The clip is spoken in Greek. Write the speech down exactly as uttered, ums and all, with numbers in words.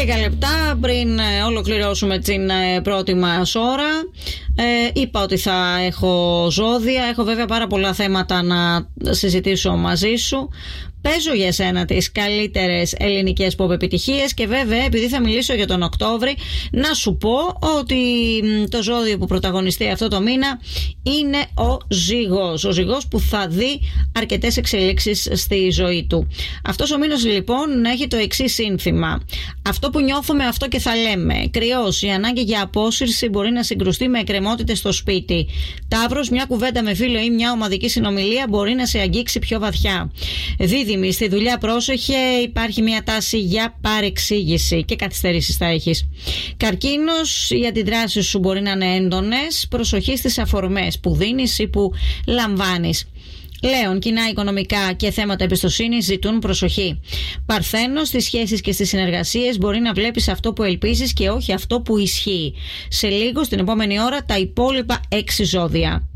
Λίγα λεπτά πριν ολοκληρώσουμε την πρώτη μας ώρα, ε, είπα ότι θα έχω ζώδια. Έχω βέβαια πάρα πολλά θέματα να συζητήσω μαζί σου. Παίζω για σένα τις καλύτερες ελληνικές pop επιτυχίες και βέβαια, επειδή θα μιλήσω για τον Οκτώβρη, να σου πω ότι το ζώδιο που πρωταγωνιστεί αυτό το μήνα είναι ο Ζυγός. Ο Ζυγός που θα δει αρκετές εξελίξεις στη ζωή του. Αυτός ο μήνος λοιπόν έχει το εξής σύνθημα. Αυτό που νιώθουμε, αυτό και θα λέμε. Κρυός, η ανάγκη για απόσυρση μπορεί να συγκρουστεί με εκκρεμότητες στο σπίτι. Ταύρος, μια κουβέντα με φίλο ή μια ομαδική συνομιλία μπορεί να σε αγγίξει πιο βαθιά. Δίδυμη, στη δουλειά πρόσεχε, υπάρχει μια τάση για παρεξήγηση και καθυστερήσεις θα έχεις. Καρκίνος, οι αντιδράσεις σου μπορεί να είναι έντονες. Προσοχή στις αφορμές που δίνεις ή που λαμβάνεις. Λέων, κοινά οικονομικά και θέματα εμπιστοσύνης ζητούν προσοχή. Παρθένος, στις σχέσεις και στις συνεργασίες μπορεί να βλέπεις αυτό που ελπίζεις και όχι αυτό που ισχύει. Σε λίγο, στην επόμενη ώρα, τα υπόλοιπα έξι ζώδια.